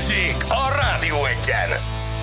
Balázsék a Rádió Egyen.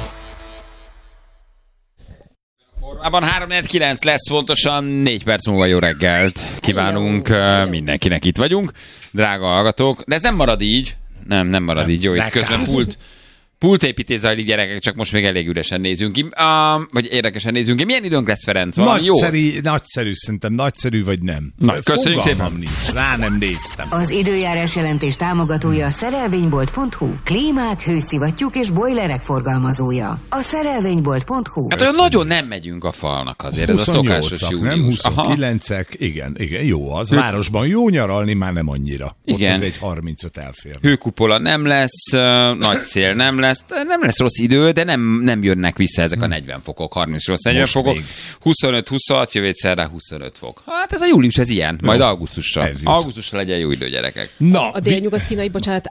Formában 3-4-9 lesz, pontosan 4 perc múlva jó reggelt kívánunk mindenkinek, itt vagyunk, drága hallgatók, de ez nem marad így, nem marad így, jó, itt közben pultépítés zajlik, gyerekek, csak most még elég üresen nézünk ki, vagy érdekesen nézünk ki. Milyen időnk lesz, Ferenc? Valami Nagyszerű, szerintem nagyszerű, vagy nem. Köszönjük szépen. Nincs. Rá nem néztem. Az időjárás jelentés támogatója a szerelvénybolt.hu. Klímák, hőszivattyúk és bojlerek forgalmazója. A szerelvénybolt.hu. Hát olyan nagyon nem megyünk a falnak azért, ez a szokásos június. Nem, 29-ek, igen, jó az. Városban jó nyaralni, már nem annyira. Igen. Ott ez egy 35 elfér. Hőkupola nem lesz, nagy szél nem lesz rossz idő, de nem jönnek vissza ezek a 40 fokok, 30-40 fokok, 25-26, jövő szerdán 25 fok. Hát ez a július, ez ilyen, majd augusztusra. Augusztusra legyen jó idő, gyerekek. Na, a délnyugat-kínai,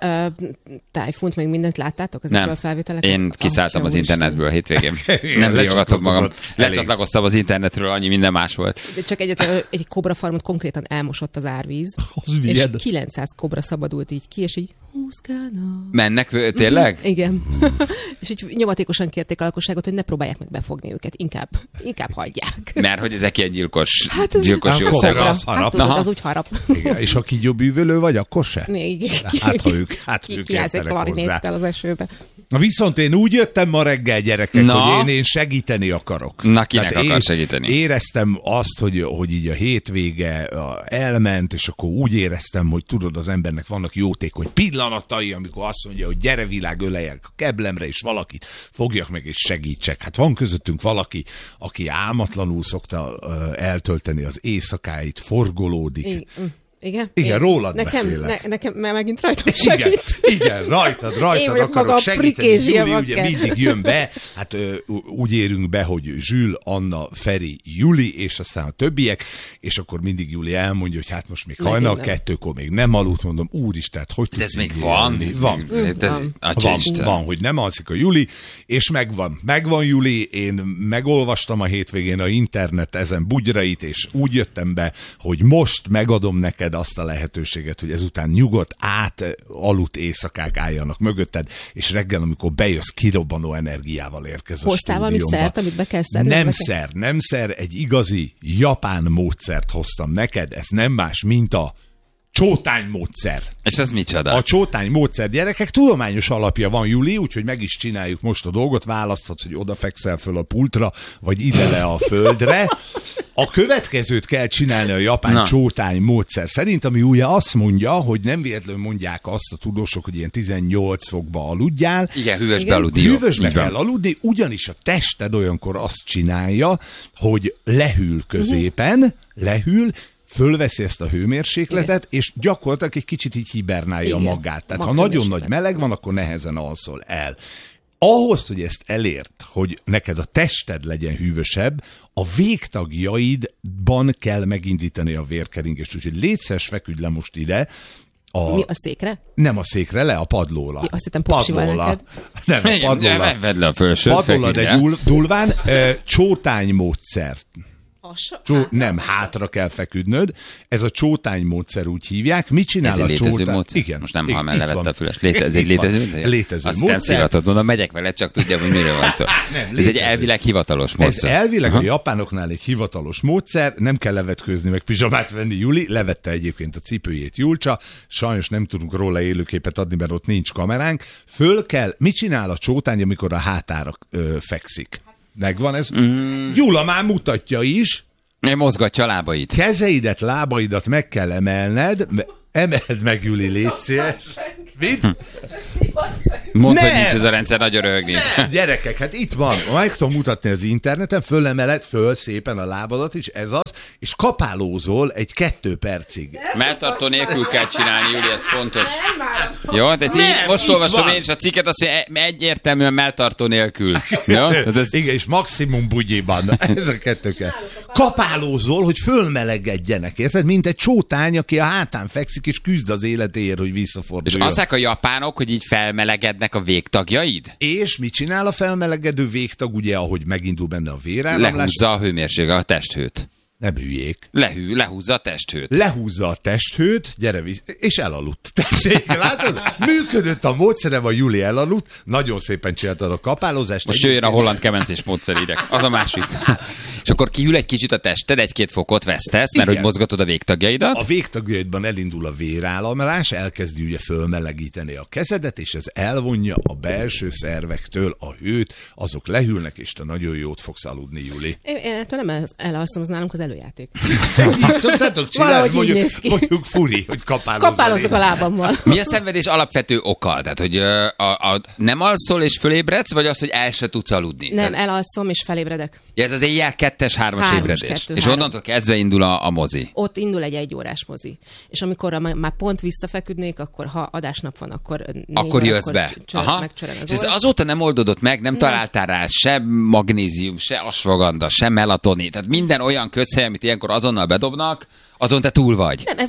tájfunt, meg mindent láttátok ezekről a felvételeket? Én kiszálltam az internetből a hétvégén. Nem riogatok magam. Lecsatlakoztam az internetről, annyi minden más volt. De csak egy kobra farmot konkrétan elmosott az árvíz, és 900 kobra szabadult így ki, és így húzgálnak. Mennek tényleg? Igen. És így nyomatékosan kérték a lakosságot, hogy ne próbálják meg befogni őket, inkább hagyják. Mert hogy ezek ilyen gyilkos jószágok. Hát tudod, az úgy harap. Igen. És ha kígyóbűvölő vagy, akkor se? Igen. Hát ők értenek hozzá. Az esőbe. Na viszont én úgy jöttem ma reggel, gyerekek, hogy én segíteni akarok. Na, kinek akar segíteni? Éreztem azt, hogy így a hétvége elment, és akkor úgy éreztem, hogy tudod, az embernek vannak jótékony pillanatai, amikor azt mondja, hogy gyere világ, öleljek a keblemre, és valakit fogjak meg, és segítsek. Hát van közöttünk valaki, aki álmatlanul szokta eltölteni az éjszakáit, forgolódik. Igen, rólad beszélek. Nekem megint rajtam segít. Igen, rajtad akarok segíteni. Júli ugye mindig jön be, hát úgy érünk be, hogy Zsül, Anna, Feri, Juli, és aztán a többiek, és akkor mindig Juli elmondja, hogy hát most még hajnal 2-kor még nem aludt, mondom, úristen, hogy tudsz. Ez még van? Van, hogy nem alszik a Juli, és megvan Juli, én megolvastam a hétvégén a internet ezen bugyrait, és úgy jöttem be, hogy most megadom neked azt a lehetőséget, hogy ezután nyugodt, aludt éjszakák álljanak mögötted, és reggel, amikor bejössz, kirobbanó energiával érkez a hoztál valami szert, amit be kell szedni? Nem szer, egy igazi japán módszert hoztam neked, ez nem más, mint a csótánymódszer. És ez micsoda? A csótánymódszer, gyerekek, tudományos alapja van, Juli, úgyhogy meg is csináljuk most a dolgot, választhatsz, hogy odafekszel föl a pultra, vagy ide le a földre. A következőt kell csinálni a japán csótánymódszer szerint, ami ugye azt mondja, hogy nem véletlenül mondják azt a tudósok, hogy ilyen 18 fokba aludjál. Igen, hűvösbe aludni. Hűvösbe kell aludni, ugyanis a tested olyankor azt csinálja, hogy lehűl középen, fölveszi ezt a hőmérsékletet, és gyakorlatilag egy kicsit így hibernálja magát. Tehát ha nagyon nagy meleg van, akkor nehezen alszol el. Ahhoz, hogy ezt elért, hogy neked a tested legyen hűvösebb, a végtagjaidban kell megindítani a vérkeringést. Úgyhogy létszeres, feküdj le most ide. A székre? Nem a székre, le a padlóra. Ja, azt hittem popsival neked. Nem, a padlóra. Vedd le a fölsőt, padlóra, de dulván. Csótánymódszer. Nem, hátra kell feküdnöd. Ez a csótánymódszer, úgy hívják. Mit csinál a csótány? Igen. Most nem hallom, levette a füles. Ez egy létező módszer? Azt nem szivatott, mondom, megyek vele, csak tudja, hogy miről van szó. Ez egy elvileg hivatalos módszer. Ez elvileg a japánoknál egy hivatalos módszer, nem kell levetkőzni, meg pizsamát venni. Juli, levette egyébként a cipőjét Julcsa, sajnos nem tudunk róla élőképet adni, mert ott nincs kameránk. Mit csinál a csótány, amikor a hátára fekszik? Megvan ez? Gyula már mutatja is. Mozgatja a lábait. Kezeidet, lábaidat meg kell emelned. Emeld meg, Juli, légy szíves. Mit? Mondd, hogy nincs ez a rendszer, nagyon röhögni. Gyerekek, hát itt van. Meg tudom mutatni az interneten, fölemeled föl szépen a lábadat is, ez az, és kapálózol egy 2 percig. Melltartó nélkül kell csinálni, Júli, ez fontos. Jó, de most olvasom én is a cikket, azt mondja, egyértelműen melltartó nélkül. Jó? Igen, és maximum bugyiban. Ez a 2 kell. Kapálózol, hogy fölmelegedjenek, érted? Mint egy csótány, aki a hátán fekszik, és küzd az életéért, hogy visszaforduljon. És azok a japánok, hogy így felmelegednek a végtagjaid? És mit csinál a felmelegedő végtag, ugye, ahogy megindul benne a véráramlás? Lehúzza a hőmérsékletet, a testhőt. Nem hülyék. Lehúzza a testhőt. Lehúzza a testhőt, gyere és elaludt. Tessék, látod? Működött a módszerem, a Juli elaludt, nagyon szépen csináltad a kapálózást. Most jöjjön a holland kemencés módszerírek. Az a másik. És akkor kihűl egy kicsit a tested, 1-2 fokot vesztesz, mert hogy mozgatod a végtagjaidat. A végtagjaidban elindul a véráramlás, elkezdi ugye fölmelegíteni a kezedet, és ez elvonja a belső szervektől a hőt, azok lehűlnek, és te nagyon jót fogsz aludni, Juli. Én nem elalszom, az nálunk az előjáték. Így szoktátok csinálni, mondjuk furi, hogy kapálozok a lábammal. Mi a szenvedés alapvető oka? Tehát, hogy nem alszol és fölébredsz, vagy az, hogy el se tudsz aludni? Nem, elalszom és felébredek. Ja, ez az éjjel 2-3-as ébredés. És onnantól kezdve indul a mozi. Ott indul egy 1 órás mozi. És amikor már pont visszafeküdnék, akkor ha adásnap van, akkor jössz be. És ez azóta nem oldódott meg, nem találtál rá se magnézium, se ashwagandha, se melatonin. Tehát minden olyan közhely, amit ilyenkor azonnal bedobnak, azon te túl vagy. Nem,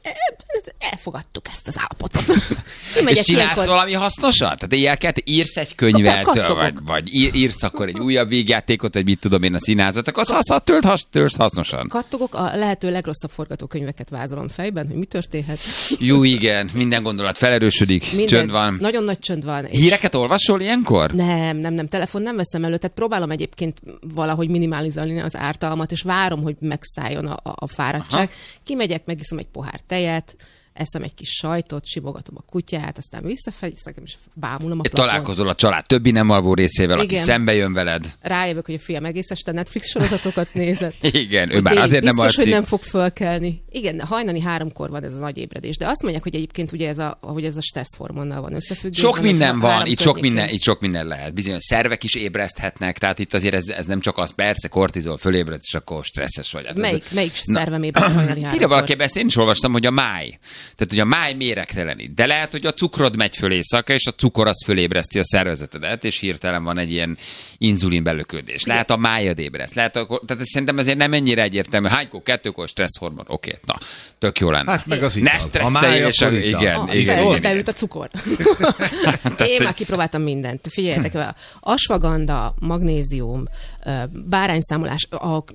elfogadtuk ezt az állapotot. És csinálsz valami hasznosat? Tehát éjjel írsz egy könyvet, vagy írsz akkor egy újabb végjátékot, vagy mit tudom én a színházat, azt töltsz hasznosan. Kattogok, a lehető legrosszabb forgatókönyveket vázolom fejben, hogy mi történhet. Jó, igen, minden gondolat felerősödik, csönd van. Nagyon nagy csönd van. Híreket olvasol ilyenkor? Nem, telefon nem veszem elő, tehát próbálom egyébként valahogy minimalizálni az ártalmat, és várom, hogy megszálljon a fáradtság. Aha. Kimegyek, megiszom egy pohár tejet, eszem egy kis sajtot, simogatom a kutyát, aztán visszafegyszem, és bámulom a plafont. Találkozol a család többi nem alvó részével, igen, aki szembe jön veled. Rájövök, hogy a fiam egész este Netflix sorozatokat nézett. Igen, ő már azért nem alszik. Biztos, hogy nem fog fölkelni. Igen, hajnali 3-kor van ez a nagy ébredés, de azt mondják, hogy egyébként ugye ez a stresszhormonnal van összefüggés. Sok minden van, itt sok minden lehet. Bizonyos szervek is ébreszthetnek, tehát itt azért ez nem csak az, persze kortizol fölébredsz, és akkor stresszes vagy. Hát melyik szervem ébreszt hajnali 3-kor? Írja valaki, ezt én is olvastam, hogy a máj. Tehát, hogy a máj méregtelenít. De lehet, hogy a cukrod megy föl éjszaka, és a cukor az fölébreszti a szervezetedet, és hirtelen van egy ilyen inzulin belöködés. Lehet a májad ébreszt. Tehát szerintem ezért nem ennyire egyértelmű. Hánykor, 2-kor stresszhormon. Oké, na, tök jó lenne. Hát meg az ne stresszelj, és igen. Beült a cukor. Én már kipróbáltam mindent. Figyeljetek, ashwagandha, magnézium, bárányszámolás,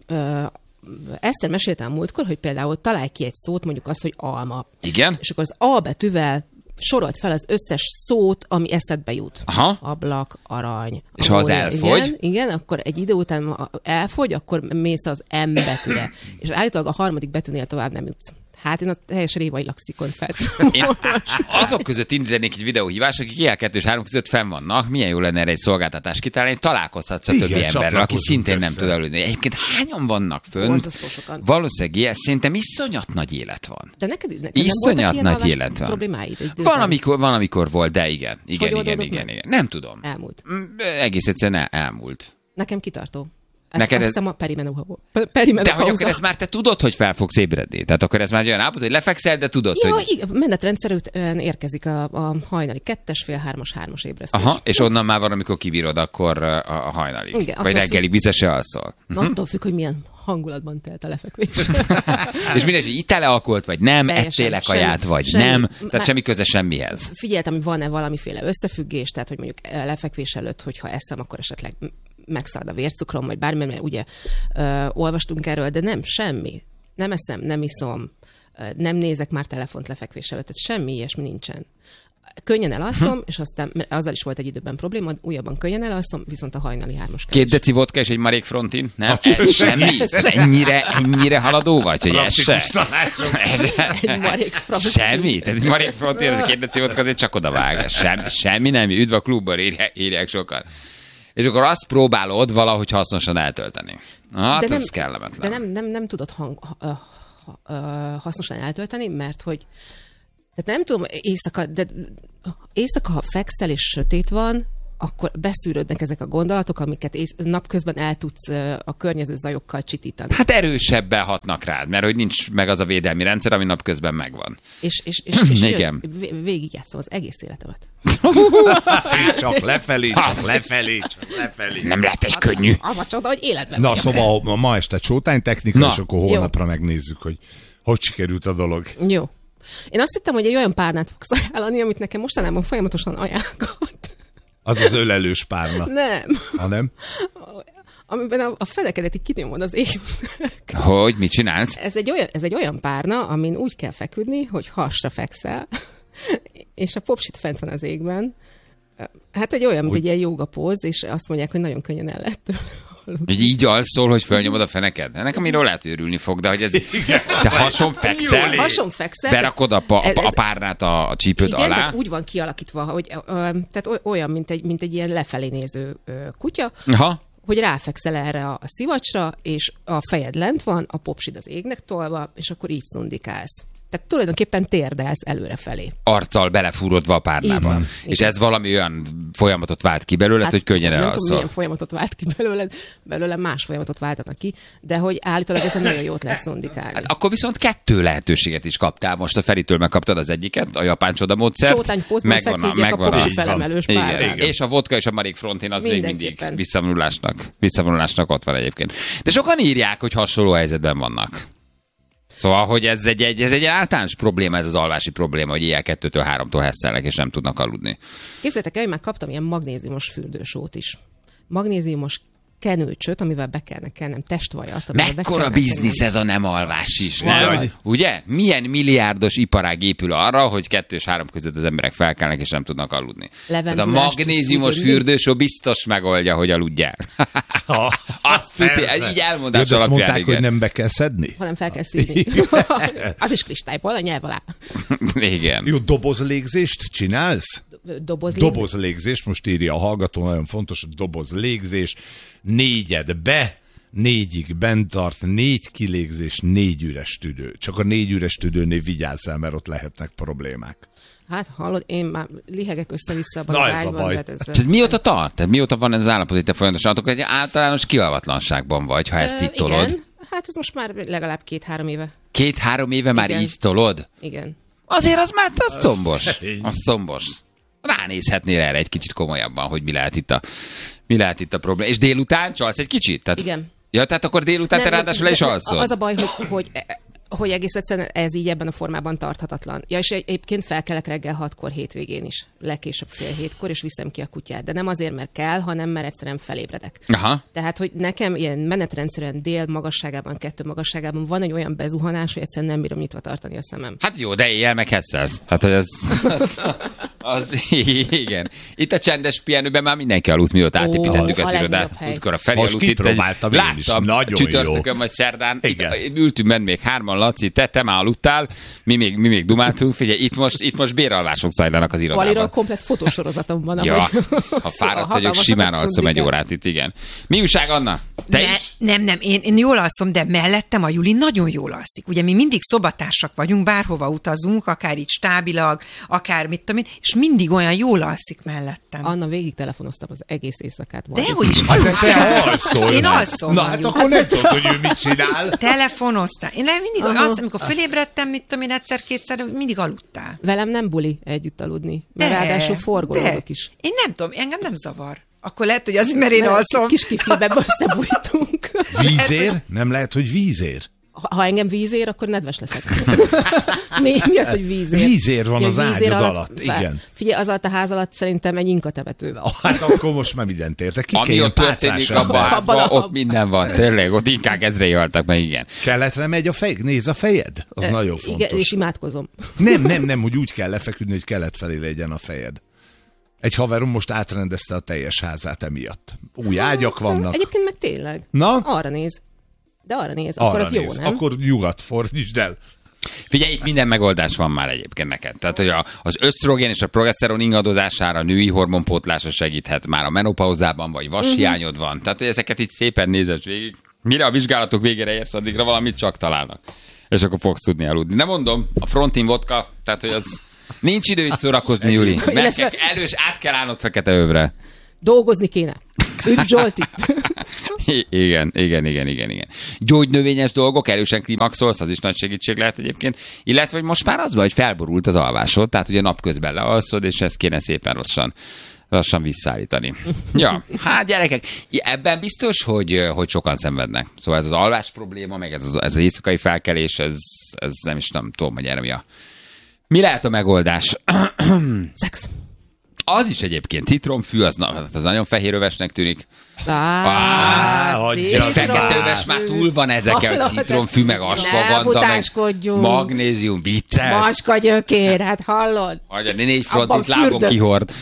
Eszter meséltem múltkor, hogy például találj ki egy szót, mondjuk azt, hogy alma. Igen. És akkor az A betűvel sorolt fel az összes szót, ami eszedbe jut. Aha. Ablak, arany. És ha az elfogy? Igen, akkor egy idő után elfogy, akkor mész az M betűre. És állítólag a 3. betűnél tovább nem jutsz. Hát én a teljes révai laxikon feltem. Azok között indítanék egy videóhívás, akik éjjel 2 és 3 között fenn vannak. Milyen jó lenne erre egy szolgáltatást kitalálni, találkozhatsz a többi emberrel, aki szintén nem tud aludni. Egyébként hányan vannak fönn? Valószínűleg ilyen, szerintem iszonyat nagy élet van. De neked iszonyat nagy élet van. Problémáid? Van, amikor volt, de igen. Nem tudom. Elmúlt. Egész egyszerűen elmúlt. Nekem kitartó. Neked azt hiszem a perimenopauza. De hogy akkor ezt már te tudod, hogy fel fogsz ébredni? Tehát akkor ez már olyan állapot, hogy lefekszel, de tudod, hogy... Igen, menetrendszerűen érkezik a hajnali 2-3-as ébresztés. Aha, és onnan már van, amikor kibírod, akkor a hajnalig. Igen, vagy reggelig vissza se alszol. Attól függ, hogy milyen hangulatban telt a lefekvés. És mindegy, hogy ittál-e alkoholt, vagy nem, ettél-e kaját, vagy nem, tehát semmi köze semmihez. Figyeltem, hogy van-e valamiféle összefüggés, tehát hogy mondjuk lefekvés előtt, hogyha eszem, akkor esetleg megszalad a vércukrom, vagy bármi, mert ugye olvastunk erről, de nem, semmi. Nem eszem, nem iszom, nem nézek már telefont lefekvés előtt, tehát semmi ilyesmi nincsen. Könnyen elalszom, és aztán azzal is volt egy időben probléma, újabban könnyen elalszom, viszont a hajnali 3-as 2 deci vodka és egy marék frontin? Nem? Semmi? Ennyire haladó vagy, hogy ez se? Egy marék frontin. Semmi? Tehát egy marék frontin, ez a 2 deci vodka, azért csak odavág. Semmi nem. Üdv a klubban, írják sokan. És akkor azt próbálod valahogy hasznosan eltölteni. Hát ez kellemetlen. De nem tudod hasznosan eltölteni, mert hogy tehát nem tudom, éjszaka, ha fekszel és sötét van, akkor beszűrődnek ezek a gondolatok, amiket napközben el tudsz a környező zajokkal csitítani. Hát erősebben hatnak rád, mert hogy nincs meg az a védelmi rendszer, ami napközben megvan. És végigjátszom az egész életemet. Csak lefelé. Nem lett egy könnyű. Az a csoda, hogy életben. Na, szóval ma este csótány technika, és akkor holnapra megnézzük, hogy sikerült a dolog. Jó. Én azt hittem, hogy egy olyan párnát fogsz ajánlani, amit nekem mostanában folyamatosan ajánlott. Az az ölelős párna. Nem. Ha nem? amiben a fenekedet így kinyomod az ég. Hogy mit csinálsz? Ez egy olyan párna, amin úgy kell feküdni, hogy hasra fekszel, és a popsit fent van az égben. Hát egy olyan, mint egy ilyen jógapóz, és azt mondják, hogy nagyon könnyen el lehet Hogy így alszol, hogy fölnyomod a feneked? Nekem miről lehet őrülni fog, de hogy ez... De hason fekszel? Hason fekszel. Berakod a párnát a csípőd igen, alá? tehát úgy van kialakítva, hogy tehát olyan, mint egy ilyen lefelé néző kutya, Aha. hogy ráfekszel erre a szivacsra, és a fejed lent van, a popsid az égnek tolva, és akkor így szundikálsz. Tehát tulajdonképpen térdelsz előrefelé. Arccal belefúrodva a párnába. És ez valami olyan folyamatot vált ki belőled, hogy könnyen elalszol. elalszol. Nem tudom, milyen folyamatot vált ki belőle más folyamatot váltanak ki, de hogy állítólag ezen nagyon jót lehet szundikálni. Hát akkor viszont 2 lehetőséget is kaptál. Most a Feritől megkaptad az egyiket, a japán csoda módszert. Csótánypózban feküdjek a popsi felemelős párnán. És a vodka és a Marék Frontin az még mindig visszavonulásnak ott van egyébként. De sokan írják, hogy hasonló helyzetben vannak. Szóval, hogy ez egy általános probléma, ez az alvási probléma, hogy ilyen 2-3-tól hesszelnek, és nem tudnak aludni. Képzeljétek el, hogy már kaptam ilyen magnéziumos fürdősót is. Magnéziumos kenőcsöt, amivel be kellene kennem testvajat. Mekkora biznisz ez a nem alvás is, nem? Ugye? Milyen milliárdos iparág épül arra, hogy 2 és 3 között az emberek felkelnek, és nem tudnak aludni. Tehát a magnéziumos fürdősó biztos megoldja, hogy aludjál. Azt tudja, így elmondás alapján. Azt mondták, hogy nem be kell szedni? Hanem fel kell szívni. Az is kristályból, a nyelv alá. Igen. Jó, dobozlégzést csinálsz? Dobozlégzést, most írja a hallgató, nagyon fontos, dobozlégzés. 4 be, 4 bent tart, 4 kilégzés, 4 üres tüdő. Csak a 4 üres tüdőnél vigyázzál, mert ott lehetnek problémák. Hát hallod, én már lihegek össze-vissza abban az ágyban. A baj. Ez mióta tart? Tehát mióta van ez az állapot, hogy te folyamatosan egy általános kialvatlanságban vagy, ha ezt itt tolod? Igen, hát ez most már legalább 2-3 éve. 2-3 éve már így tolod? Igen. Azért az már az combos. Ránézhetnél erre egy kicsit komolyabban, hogy mi lehet itt a probléma. És délután csalsz egy kicsit? Tehát, igen. Ja, tehát akkor délután te ráadásul le is alszol. Az a baj, hogy egész egyszerűen ez így ebben a formában tarthatatlan. Ja, és egyébként felkelek reggel 6-kor hétvégén is, legkésőbb 6:30, és viszem ki a kutyát. De nem azért, mert kell, hanem mert egyszerűen felébredek. Aha. Tehát, hogy nekem ilyen menetrendszerűen dél magasságában, 2 magasságában van egy olyan bezuhanás, hogy egyszerűen nem bírom nyitva tartani a szemem. Hát jó, de éjjel meg hesszelsz. Hát, hogy igen. Itt a csendes pihenőben már mindenki aludt, mióta átépítettük az irodát. Amikor a Feri aludt itt, láttam csütörtökön vagy szerdán, ültünk bent még 3-an, Laci, te már aludtál, mi még dumáltunk. Figyelj, itt most béralvások zajlanak az irodában. Valiról komplet fotósorozatom van. Ja, ha fáradt vagyok, simán alszom egy órát itt, igen. Mi újság, Anna? Te is? Nem, én jól alszom, de mellettem a Juli nagyon jól alszik. Ugye mi mindig szobatársak vagyunk, bárhova utazunk, akár így stábilag, akár mit tudom én, és mindig olyan jól alszik mellettem. Anna, végig telefonoztam az egész éjszakát. Dehogy is. Te alszol. Én alszom. Na hát akkor nem tudod, hogy ő mit csinál. Telefonoztál. Én mindig azt, amikor fölébredtem, mit tudom én, egyszer-kétszer, mindig aludtál. Velem nem buli együtt aludni, mert ráadásul forgolódok is. Én nem tudom, engem nem zavar. Akkor lehet, hogy az, mert én alszom. Kis kiflibe összebújtunk. Vízér? Nem lehet, hogy vízér? Ha engem vízér, akkor nedves leszek. Mi az, hogy vízér? Vízér van az ágyad alatt, igen. Figyelj, az alatt a ház alatt szerintem egy inkatemető. Hát akkor most már mindent értek. Ami ott történik abban a házban, ott minden van. Tényleg, ott inkák ezrei haltak meg, igen. Keletre megy a fejed? Nézd a fejed? Az nagyon fontos. Igen, és imádkozom. Nem, hogy úgy kell lefeküdni, hogy kelet felé legyen a fejed. Egy haverom most átrendezte a teljes házát emiatt. Új ágyak vannak. Egyébként meg tényleg. Na? Arra néz. De arra néz, akkor arra az néz. jó, nem? Akkor nyugat fordítsd el. Figyelj, itt minden megoldás van már egyébként neked. Tehát, hogy az ösztrogén és a progeszteron ingadozására, női hormonpótlásra segíthet már a menopauzában, vagy vashiányod van. Tehát, hogy ezeket így szépen nézed végig. Mire a vizsgálatok végére érsz, addigra valamit csak találnak. És akkor fogsz tudni aludni. De mondom, a Frontin vodka, tehát, hogy az nincs idő itt szórakozni, Júli. Elős át kell állnod fekete övre. Dolgozni kéne. Üdv Zsolti! Igen. Gyógynövényes dolgok, erősen klimaxolsz, az is nagy segítség lehet egyébként. Illetve, hogy most már az van, hogy felborult az alvásod, tehát ugye napközben lealszod, és ezt kéne szépen lassan visszaállítani. Ja, hát gyerekek, ebben biztos, hogy sokan szenvednek. Szóval ez az alvás probléma, meg ez az éjszakai felkelés, ez nem is tudom, hogy erre mi lehet a megoldás. Szex. az is egyébként citromfű, az nagyon fehérövesnek tűnik. Egy feketeöves már túl van ezekkel, citromfű, meg asfaganda, meg magnézium, vicces. Macska gyökér, hát hallod? Hagyja, 4 frontit lábon kihord.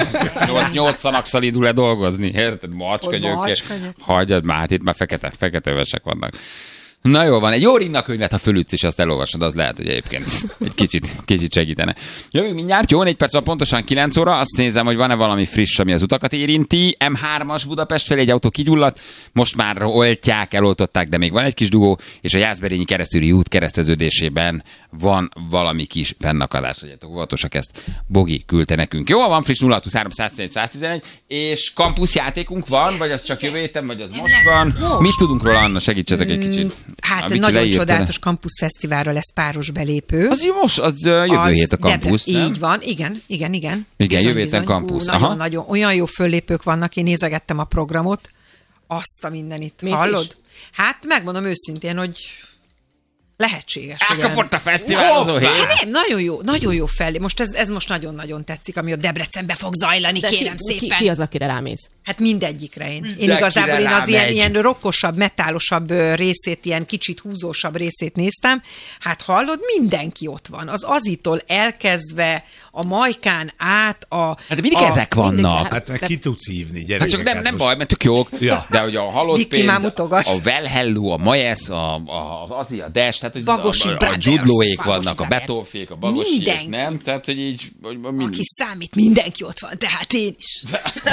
8 szanakszal indul le dolgozni, érted? Macska gyökér. Hagyjad már, hát itt már feketeövesek vannak. Na jó van, egy jó Rinna könyvet, ha fölütsz és azt elolvasod, az lehet, hogy egyébként egy kicsit segítene. Jövünk mindjárt, jó, 4 perc van pontosan 9 óra, azt nézem, hogy van-e valami friss, ami az utakat érinti. M3-as Budapest felé egy autó kigyulladt, most már eloltották, de még van egy kis dugó, és a Jászberényi Keresztúri út kereszteződésében van valami kis fennakadás. Legyetek óvatosak, ezt Bogi küldte nekünk. Jó, van friss 0623 111 111, és kampuszjátékunk van, vagy az csak jövő héten, vagy az most van. Mit tudunk róla, Anna? Segítsetek egy kicsit. Hát nagyon csodálatos kampuszfesztiválra lesz páros belépő. Az jövő hét a kampusz. Így van, igen. Igen, jövő héten kampusz. Nagyon, olyan jó föllépők vannak, én nézegettem a programot. Azt a mindenit. Hallod? Hát megmondom őszintén, hogy lehetséges. Elkapott a fesztiválozó hét. Nem, nagyon jó fel. Most ez most nagyon-nagyon tetszik, ami a Debrecenbe fog zajlani, de kérem szépen. Ki az, akire rámész? Hát mindegyikre én. Igazából az ilyen rokkosabb, metálosabb részét, ilyen kicsit húzósabb részét néztem. Hát hallod, mindenki ott van. Az Azitól elkezdve a Majkán át Hát mindig ezek vannak. Hát ki tudsz hívni, gyerekek. Hát csak nem baj, mert tök jók. Ja. De hogy a Halott Pénz, a Velhellu, a Majesz, az Azi, a Des, tehát hogy a Gyudlóék vannak, a Betófék, a Bagosiék, nem? Tehát, hogy így... Aki számít, mindenki ott van, tehát én is.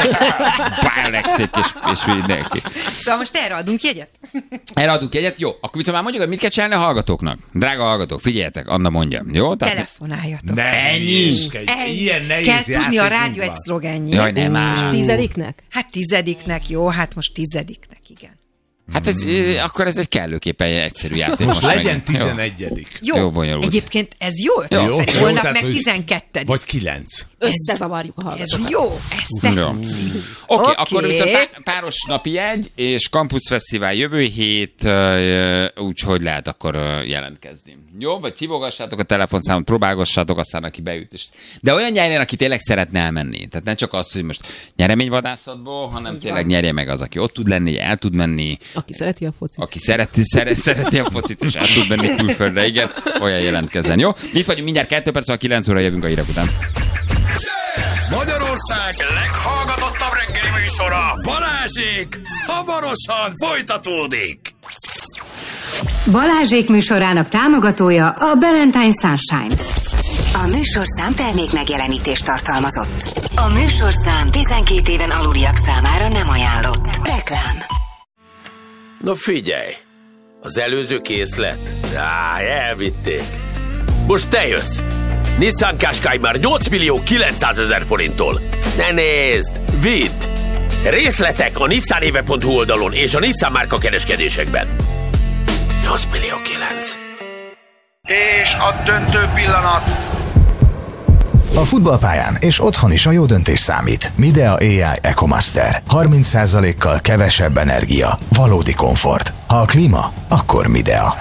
Bálexék és mindenki. Szóval most erre adunk jegyet? Erre adunk jegyet, jó. Akkor viszont már mondjuk, hogy mit kell csinálni a hallgatóknak. Drága hallgatók, figyeljetek, Anna mondja. Jó? Telefonáljatok. Ennyi. Ilyen nehéz kell tudni a rádió egy szlogenjét. Jaj, nem áll. 10-nek? Hát 10-nek, jó, hát most 10-nek, igen. Hát akkor ez egy kellőképpen egyszerű játék. Most legyen 11. Jó, bonyolult. Egyébként ez jó ötlet, holnap meg 12. Vagy 9. Összezavarjuk a hallgatókat. Ez jó, ez tetszik. Oké, akkor viszont páros napi jegy, és kampuszfesztivál jövő hét, úgyhogy lehet akkor jelentkezni. Jó, vagy hívogassátok a telefonszámot, próbálgassátok, aztán aki beüt. De olyan nyerjen, aki tényleg szeretne elmenni. Tehát nem csak az, hogy most nyereményvadászatból, hanem tényleg nyerje meg az, aki ott tud lenni, el tud menni. Aki szereti a focit. Aki szereti a focit, és el tud menni külföldre, igen, olyan jelentkezzen, jó? Itt vagyunk mindjárt 2 perc, 9 óra jövünk a hírek után. Magyarország leghallgatottabb reggeli műsora, Balázsék, hamarosan folytatódik. Balázsék műsorának támogatója a Valentine Sunshine. A műsorszám termék megjelenítést tartalmazott. A műsorszám 12 éven aluliak számára nem ajánlott. Reklám. Na figyelj, az előző készlet? Elvitték. Most te jössz. Nissan Qashqai már 8.900.000 forinttól. Ne nézd, vidd! Részletek a nissanéve.hu oldalon és a Nissan márka kereskedésekben. 8.900.000. És a döntő pillanat. A futballpályán és otthon is a jó döntés számít. Midea AI EcoMaster. 30%-kal kevesebb energia. Valódi komfort. Ha a klíma, akkor Midea.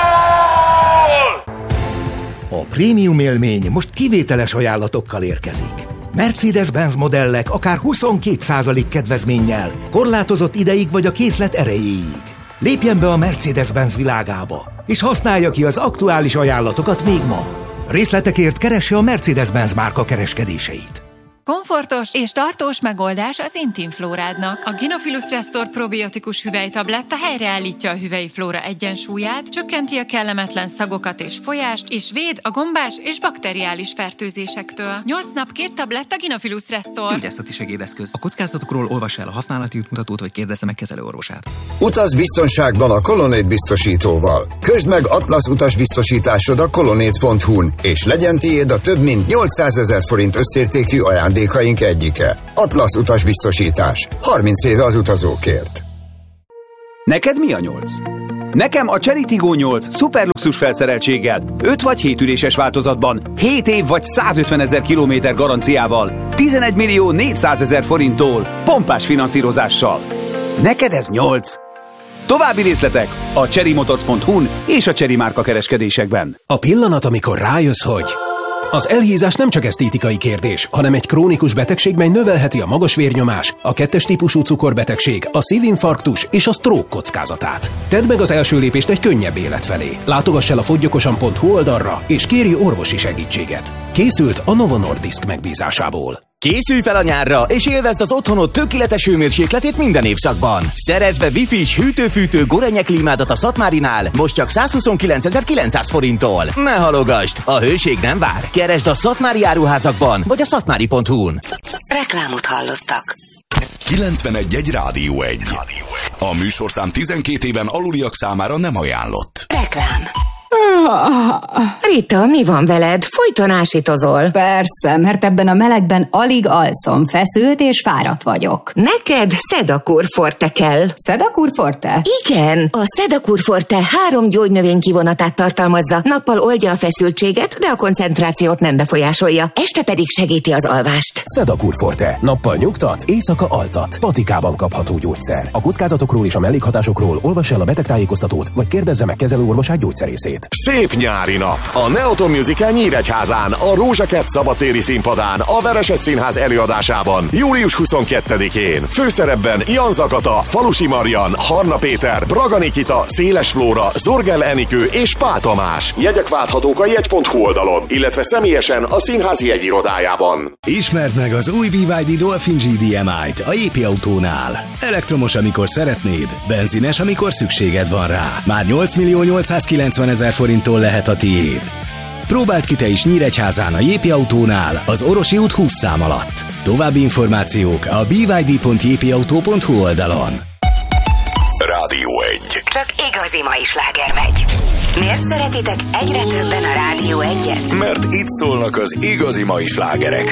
A prémium élmény most kivételes ajánlatokkal érkezik. Mercedes-Benz modellek akár 22% kedvezménnyel, korlátozott ideig vagy a készlet erejéig. Lépjen be a Mercedes-Benz világába, és használja ki az aktuális ajánlatokat még ma. Részletekért keresse a Mercedes-Benz márka kereskedéseit. Komfortos és tartós megoldás az Intimflórádnak. A Gynophilus Restore probiotikus hüvelytabletta helyreállítja a hüvelyi flóra egyensúlyát, csökkenti a kellemetlen szagokat és folyást, és véd a gombás és bakteriális fertőzésektől. 8 nap 2 tabletta Gynophilus Restore. Gyógyászati segédeszköz. A kockázatokról olvassa el a használati útmutatót, vagy kérdezze meg kezelőorvosát. Utaz biztonságban a Colonnade biztosítóval. Közd meg Atlasz utasbiztosításod a colonnade.hu-n, és legyen tiéd a több mint 800.000 forint összértékű ajándékaink egyike. Atlasz utasbiztosítás. 30 éve az utazókért. Neked mi a 8? Nekem a Chery Tiggo 8 szuperluxus felszereltséggel, 5 vagy 7 üléses változatban, 7 év vagy 150.000 kilométer garanciával, 11.400.000 forinttól, pompás finanszírozással. Neked ez 8? További részletek a cherrymotors.hu-n és a Chery márka kereskedésekben. A pillanat, amikor rájössz, hogy Az elhízás nem csak esztétikai kérdés, hanem egy krónikus betegség, mely növelheti a magas vérnyomás, a 2-es típusú cukorbetegség, a szívinfarktus és a stroke kockázatát. Tedd meg az első lépést egy könnyebb élet felé. Látogass el a fogyokosan.hu oldalra, és kérj orvosi segítséget. Készült a Novo Nordisk megbízásából. Készülj fel a nyárra, és élvezd az otthonod tökéletes hőmérsékletét minden évszakban. Szerezd be Wi-Fi-s hűtő-fűtő Gorenje klímádat a Szatmárinál, most csak 129.900 forinttól. Ne halogasd, a hőség nem vár. Keresd a szatmári áruházakban, vagy a szatmári.hu-n. Reklámot hallottak. 91.1 Rádió 1. A műsorszám 12 éven aluliak számára nem ajánlott. Reklám. Rita, mi van veled? Folyton ásítozol. Persze, mert ebben a melegben alig alszom, feszült és fáradt vagyok. Neked Sedakur Forte kell. Sedakur Forte? Igen, a Sedakur Forte 3 gyógynövény kivonatát tartalmazza. Nappal oldja a feszültséget, de a koncentrációt nem befolyásolja. Este pedig segíti az alvást. Sedakur Forte. Nappal nyugtat, éjszaka altat. Patikában kapható gyógyszer. A kockázatokról és a mellékhatásokról olvass el a betegtájékoztatót, vagy kérdezze meg kezelőorvosát gyógyszerészét. Szép nyári nap! A Neoton Musical Nyíregyházán, a Rózsakert szabadtéri színpadán, a Veresett Színház előadásában, július 22-én. Főszerepben Jan Zakata, Falusi Marian, Harna Péter, Braga Nikita, Széles Flóra, Zorgel Enikő és Pál Tamás. Jegyek válthatók a jegy.hu oldalon, illetve személyesen a színház jegyirodájában. Ismerd meg az új BYD Dolphin GDMI-t a Jépi Autónál. Elektromos, amikor szeretnéd, benzines, amikor szükséged van rá. Már 8.890.000 forinttól lehet a tiéd. Próbáld ki te is Nyíregyházán a Jépi Autónál az Orosi út 20 szám alatt. További információk a byd.jpiautó.hu oldalon. Rádió 1. Csak igazi mai sláger megy. Miért szeretitek egyre többen a Rádió 1-et? Mert itt szólnak az igazi mai slágerek.